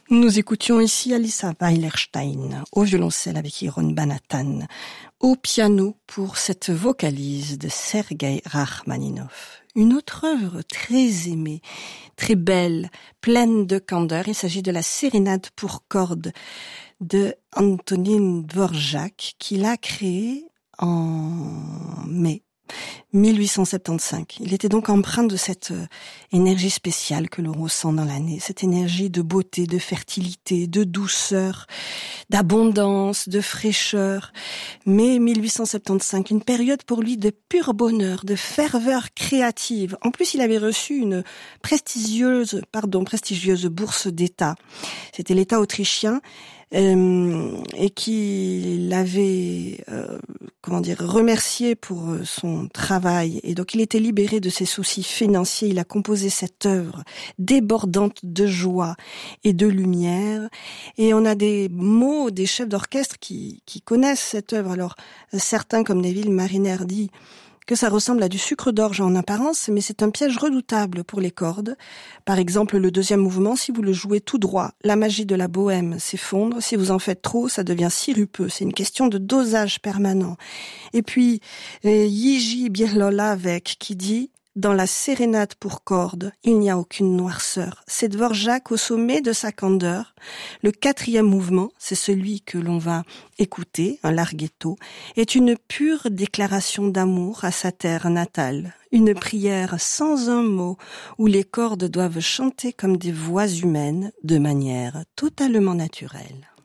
Nous écoutions ici Alissa Weilerstein au violoncelle avec Yaron Banatan, au piano pour cette vocalise de Sergueï Rachmaninov. Une autre œuvre très aimée, très belle, pleine de candeur. Il s'agit de la sérénade pour cordes de Antonin Dvorak, qu'il a créée en mai 1875. Il était donc empreint de cette énergie spéciale que l'on ressent dans l'année, cette énergie de beauté, de fertilité, de douceur, d'abondance, de fraîcheur. Mais 1875, une période pour lui de pur bonheur, de ferveur créative. En plus, il avait reçu une prestigieuse bourse d'État. C'était l'État autrichien et qui l'avait remercié pour son travail, et donc il était libéré de ses soucis financiers. Il a composé cette œuvre débordante de joie et de lumière, et on a des mots des chefs d'orchestre qui connaissent cette œuvre. Alors certains comme Neville Marriner dit que ça ressemble à du sucre d'orge en apparence, mais c'est un piège redoutable pour les cordes. Par exemple, le deuxième mouvement, si vous le jouez tout droit, la magie de la bohème s'effondre. Si vous en faites trop, ça devient sirupeux. C'est une question de dosage permanent. Et puis, Yiji Birlolavec qui dit: dans la sérénade pour cordes, il n'y a aucune noirceur. C'est Dvorak au sommet de sa candeur. Le quatrième mouvement, c'est celui que l'on va écouter, un larghetto, est une pure déclaration d'amour à sa terre natale. Une prière sans un mot, où les cordes doivent chanter comme des voix humaines, de manière totalement naturelle.